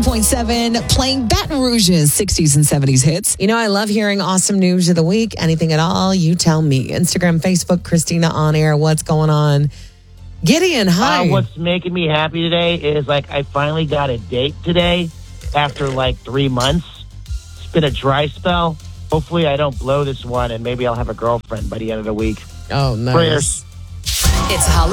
91.7, playing Baton Rouge's 60s and 70s hits. You know, I love hearing awesome news of the week. Anything at all, you tell me. Instagram, Facebook, Christina On Air. What's going on? Gideon, hi. What's making me happy today is, I finally got a date today after, 3 months. It's been a dry spell. Hopefully I don't blow this one, and maybe I'll have a girlfriend by the end of the week. Oh, nice. Prayers. It's Halloween.